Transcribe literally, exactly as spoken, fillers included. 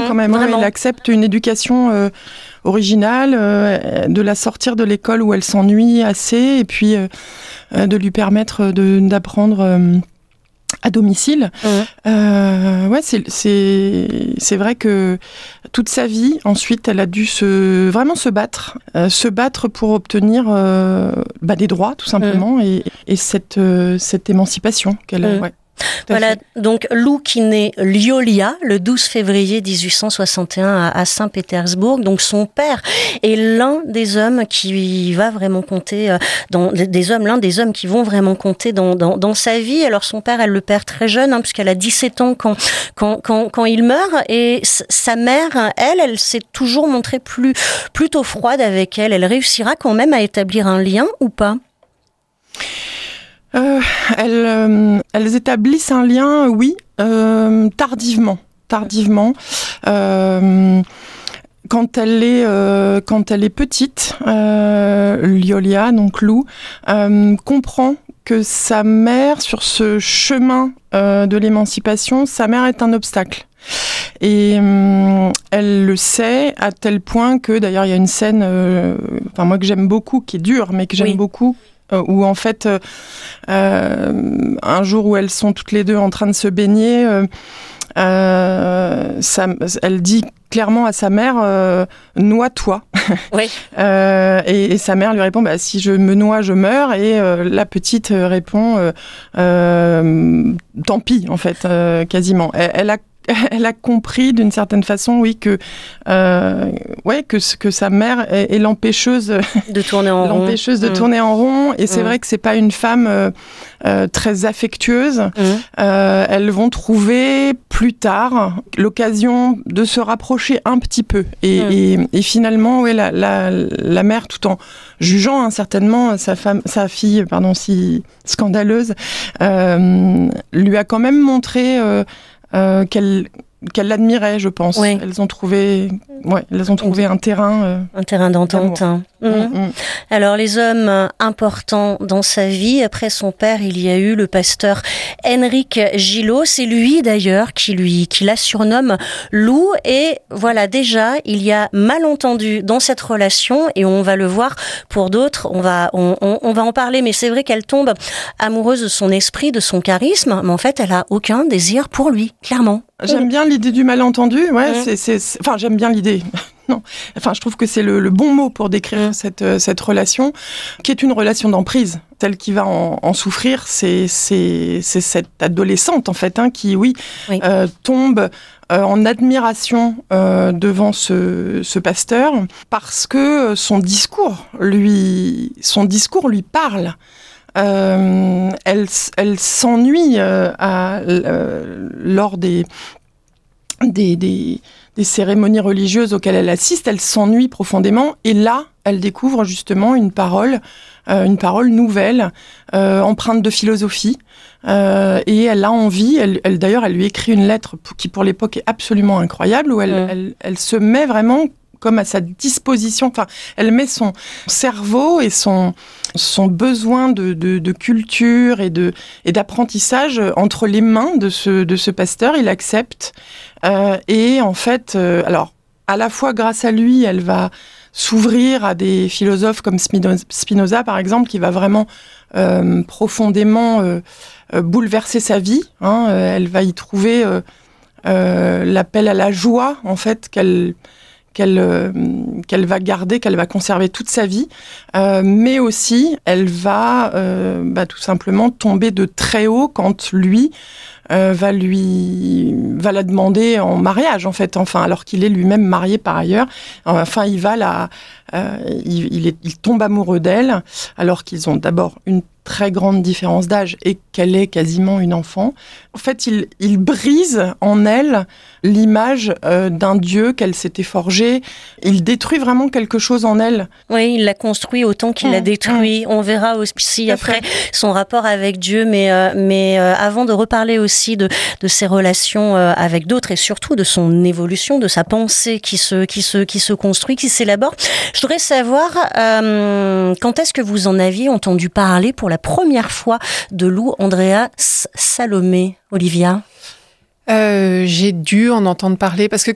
quand même. Hein, il accepte une éducation euh, originale, euh, de la sortir de l'école où elle s'ennuie assez, et puis euh, de lui permettre de, d'apprendre euh, à domicile. Mmh. Euh, ouais, c'est, c'est, c'est vrai que toute sa vie, ensuite, elle a dû se, vraiment se battre, euh, se battre pour obtenir euh, bah, des droits, tout simplement, mmh. et, et cette, euh, cette émancipation qu'elle a. Mmh. Ouais. Voilà, donc Lou qui naît Lyolia le douze février dix-huit cent soixante et un à, à Saint-Pétersbourg. Donc son père est l'un des hommes qui va vraiment compter euh, dans des hommes, l'un des hommes qui vont vraiment compter dans dans, dans sa vie. Alors son père, elle le perd très jeune, hein, puisqu'elle a dix-sept ans quand quand quand quand il meurt. Et s- sa mère, elle, elle s'est toujours montrée plus plutôt froide avec elle. Elle réussira quand même à établir un lien ou pas? Euh, elles, euh, elles établissent un lien, oui, euh, tardivement, tardivement. Euh, quand elle est, euh, quand elle est petite, euh, Lyolia, donc Lou, euh, comprend que sa mère, sur ce chemin euh, de l'émancipation, sa mère est un obstacle. Et euh, elle le sait à tel point que, d'ailleurs, il y a une scène, euh, enfin moi que j'aime beaucoup, qui est dure, mais que j'aime oui. beaucoup. Euh, où en fait, euh, euh, un jour où elles sont toutes les deux en train de se baigner, euh, euh, ça, elle dit clairement à sa mère euh, « noie-toi oui. ». euh, et, et sa mère lui répond bah, « si je me noie, je meurs ». Et euh, la petite répond euh, euh, « tant pis » en fait, euh, quasiment. Elle, elle a Elle a compris d'une certaine façon, oui, que euh, ouais, que que sa mère est, est l'empêcheuse de tourner en rond, l'empêcheuse de mmh. tourner en rond. Et c'est mmh. vrai que c'est pas une femme euh, euh, très affectueuse. Mmh. Euh, elles vont trouver plus tard l'occasion de se rapprocher un petit peu. Et, mmh. et, et finalement, ouais, la, la la mère, tout en jugeant hein, certainement sa femme, sa fille, pardon, si scandaleuse, euh, lui a quand même montré. Euh, Euh, qu'elle qu'elle l'admirait, je pense. Oui. Elles ont trouvé, ouais, elles ont trouvé un terrain, euh, un terrain d'entente. Hein. Mmh. Mmh. Alors les hommes importants dans sa vie, après son père, il y a eu le pasteur Henrik Gillot. C'est lui d'ailleurs qui lui qui la surnomme Lou. Et voilà, déjà il y a malentendu dans cette relation et on va le voir pour d'autres. On va on, on, on va en parler, mais c'est vrai qu'elle tombe amoureuse de son esprit, de son charisme, mais en fait elle a aucun désir pour lui, clairement. J'aime bien l'idée du malentendu. Ouais, mmh. c'est, c'est, c'est, enfin j'aime bien l'idée. Non, enfin je trouve que c'est le, le bon mot pour décrire mmh. cette cette relation, qui est une relation d'emprise. Celle qui va en, en souffrir, c'est c'est c'est cette adolescente en fait, hein, qui oui, oui. Euh, tombe euh, en admiration euh, devant ce ce pasteur parce que son discours lui son discours lui parle. Euh, elle, elle s'ennuie euh, à, euh, lors des, des, des, des cérémonies religieuses auxquelles elle assiste. Elle s'ennuie profondément et là, elle découvre justement une parole, euh, une parole nouvelle, euh, empreinte de philosophie. Euh, et elle a envie, elle, elle, d'ailleurs, elle lui écrit une lettre qui pour l'époque est absolument incroyable, où elle, mmh. elle, elle se met vraiment comme à sa disposition, enfin, elle met son cerveau et son, son besoin de, de, de culture et, de, et d'apprentissage entre les mains de ce, de ce pasteur. Il accepte. Euh, et en fait, euh, alors, à la fois grâce à lui, elle va s'ouvrir à des philosophes comme Spinoza, par exemple, qui va vraiment euh, profondément euh, bouleverser sa vie. Hein. Elle va y trouver euh, euh, l'appel à la joie, en fait, qu'elle... Qu'elle, euh, qu'elle va garder, qu'elle va conserver toute sa vie, euh, mais aussi elle va euh, bah, tout simplement tomber de très haut quand lui euh, va lui va la demander en mariage en fait, enfin alors qu'il est lui-même marié par ailleurs. Enfin il va la, euh, il, il, est, il tombe amoureux d'elle alors qu'ils ont d'abord une très grande différence d'âge et qu'elle est quasiment une enfant. En fait, il, il brise en elle l'image euh, d'un dieu qu'elle s'était forgé. Il détruit vraiment quelque chose en elle. Oui, il l'a construit autant qu'il mmh, l'a détruit. Mmh. On verra aussi après son rapport avec Dieu. Mais, euh, mais euh, avant de reparler aussi de, de ses relations euh, avec d'autres et surtout de son évolution, de sa pensée qui se, qui se, qui se construit, qui s'élabore, je voudrais savoir euh, quand est-ce que vous en aviez entendu parler pour la première fois de Lou Andrea Salomé, Olivia? Euh, j'ai dû en entendre parler parce que